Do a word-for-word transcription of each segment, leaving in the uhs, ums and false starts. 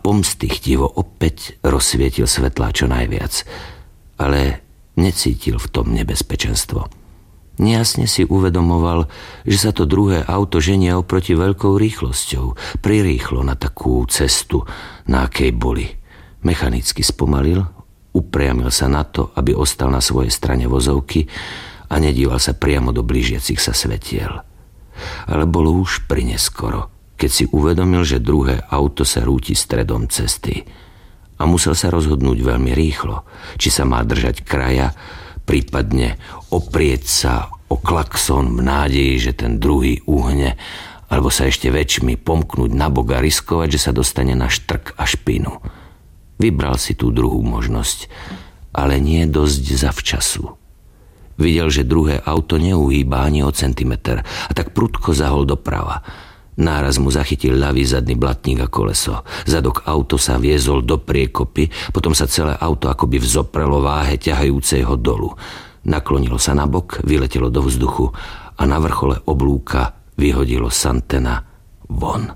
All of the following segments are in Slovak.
pomsty chtivo opäť rozsvietil svetlá čo najviac, ale necítil v tom nebezpečenstvo. Nejasne si uvedomoval, že sa to druhé auto ženie oproti veľkou rýchlosťou. Prirýchlo na takú cestu, na akej boli. Mechanicky spomalil, upriamil sa na to, aby ostal na svojej strane vozovky a nedíval sa priamo do blížiacich sa svetiel. Ale bolo už prineskoro, keď si uvedomil, že druhé auto sa rúti stredom cesty. A musel sa rozhodnúť veľmi rýchlo, či sa má držať kraja, prípadne oprieť sa o klakson v nádeji, že ten druhý uhne, alebo sa ešte väčšmi pomknúť na bok a riskovať, že sa dostane na štrk a špinu. Vybral si tú druhú možnosť, ale nie dosť zavčasu. Videl, že druhé auto neuhýba ani o centimeter a tak prudko zahol doprava. Náraz mu zachytil ľavý zadný blatník a koleso. Zadok auto sa viezol do priekopy, potom sa celé auto akoby vzoprelo váhe ťahajúcej ho dolu. Naklonilo sa nabok, vyletelo do vzduchu a na vrchole oblúka vyhodilo Santena von.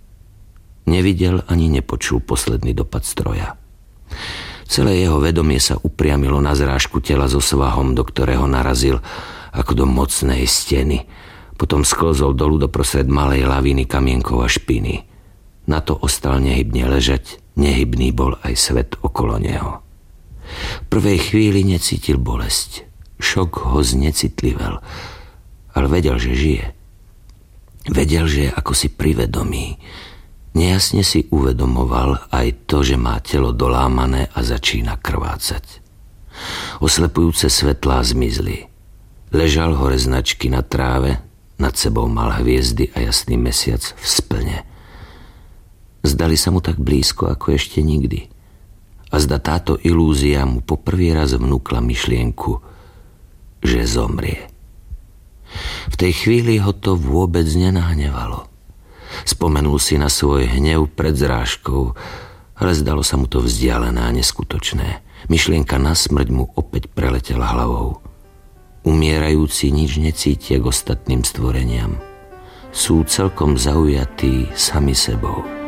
Nevidel ani nepočul posledný dopad stroja. Celé jeho vedomie sa upriamilo na zrážku tela so svahom, do ktorého narazil ako do mocnej steny. Potom sklzol dolu doprostred malej lavíny kamienkov a špiny. Na to ostal nehybne ležať, nehybný bol aj svet okolo neho. V prvej chvíli necítil bolesť. Šok ho znecitlivel, ale vedel, že žije. Vedel, že je ako si privedomý. Nejasne si uvedomoval aj to, že má telo dolámané a začína krvácať. Oslepujúce svetlá zmizli. Ležal hore značky na tráve, nad sebou mal hviezdy a jasný mesiac v splne. Zdali sa mu tak blízko ako ešte nikdy. A zda táto ilúzia mu po prvý raz vnúkla myšlienku, že zomrie. V tej chvíli ho to vôbec nenahnevalo. Spomenul si na svoj hnev pred zrážkou, ale zdalo sa mu to vzdialené a neskutočné. Myšlienka na smrť mu opäť preletela hlavou. Umierajúci nič necítia k ostatným stvoreniam. Sú celkom zaujatí sami sebou.